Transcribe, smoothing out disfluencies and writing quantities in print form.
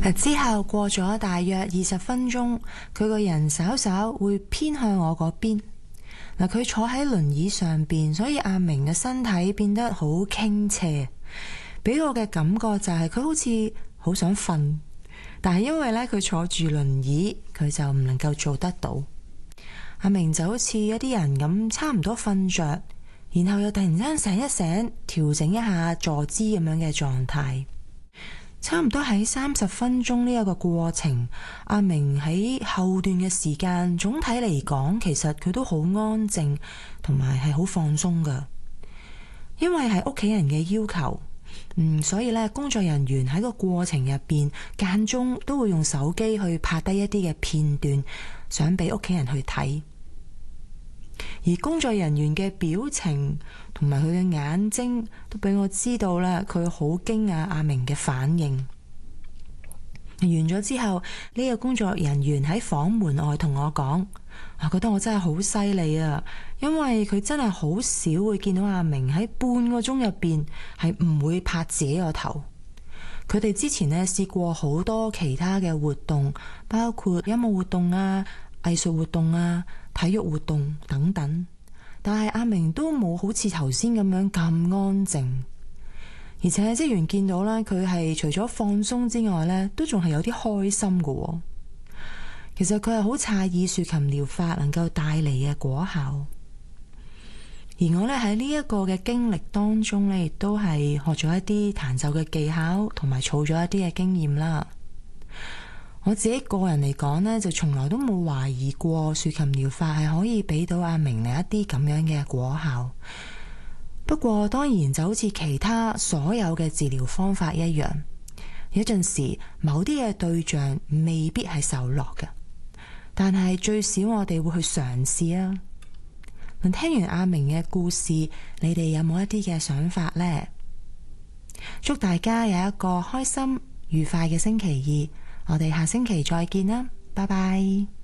之後過咗大約20分鐘，佢個人稍稍會偏向我嗰邊。佢坐喺輪椅上邊，所以阿明嘅身體變得好傾斜，俾我嘅感覺就係佢好似好想瞓，但係因為佢坐住輪椅，佢就唔能夠做得到。阿明就好似一啲人咁，差唔多瞓着，然後又突然間醒一醒，調整一下坐姿咁樣嘅狀態。差唔多喺30分鐘呢一個過程，阿明喺後段嘅時間，總體嚟講，其實佢都好安靜，同埋係好放鬆噶。因為係屋企人嘅要求，所以工作人員喺個過程入邊間中都會用手機去拍低一啲嘅片段，想俾屋企人去睇。而工作人員嘅表情同埋佢嘅眼睛都俾我知道咧，佢好驚訝阿明嘅反應。完咗之後，呢個工作人員喺房門外同我講，我覺得我真係好犀利啊，因為佢真係好少會見到阿明喺半個鐘入邊係唔會拍自己個頭。佢哋之前試過好多其他嘅活動，包括音樂活動啊、藝術活動啊、體育活動等等，但係阿明都冇好似頭先咁樣咁安靜，而且職員見到佢係除咗放鬆之外都仲係有啲開心㗎。其實佢係好詫異豎琴療法能夠帶嚟嘅果效，而我喺呢一個嘅經歷當中亦都係學咗一啲彈奏嘅技巧，同埋儲咗一啲嘅經驗啦。我自己個人嚟講就從來都冇懷疑過豎琴療法係可以俾到阿明嚟一啲咁樣嘅果效。不過當然就好似其他所有嘅治療方法一樣，有陣時某啲嘅對象未必係受落嘅，但係最少我哋會去嘗試啊。聽完阿明嘅故事，你哋有冇一啲嘅想法呢？祝大家有一個開心愉快嘅星期二，我哋下星期再見啦，拜拜。